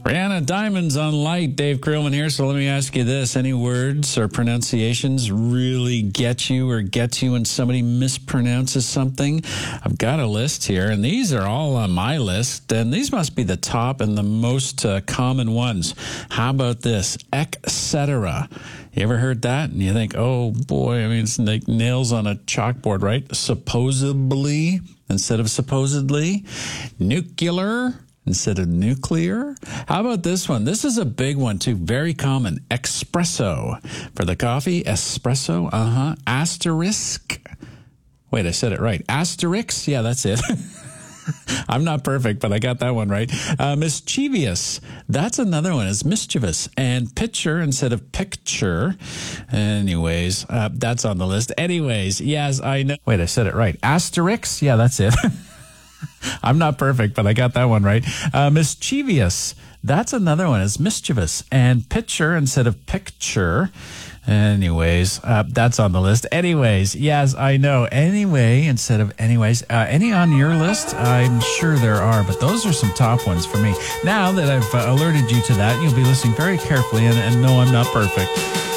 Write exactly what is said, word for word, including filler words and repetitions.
Rihanna, Diamonds on Light. Dave Creelman here. So let me ask you this. Any words or pronunciations really get you or get you when somebody mispronounces something? I've got a list here, and these are all on my list, and these must be the top and the most uh, common ones. How about this? Et cetera. You ever heard that? And you think, oh, boy, I mean, it's like nails on a chalkboard, right? Supposedly instead of supposedly. Nuclear instead of nuclear. How about this one? This is a big one, too. Very common. Espresso. For the coffee, espresso. Uh-huh. Asterisk. Wait, I said it right. Asterix. Yeah, that's it. I'm not perfect, but I got that one right. Uh, mischievous. That's another one. It's mischievous. And picture instead of picture. Anyways, uh, that's on the list. Anyways, yes, I know. Wait, I said it right. Asterix. Yeah, that's it. I'm not perfect, but I got that one right. Uh, mischievous. That's another one. It's mischievous. And picture instead of picture. Anyways, uh, that's on the list. Anyways, yes, I know. Anyway instead of anyways. Uh, any on your list? I'm sure there are, but those are some top ones for me. Now that I've uh, alerted you to that, you'll be listening very carefully and, and no, I'm not perfect.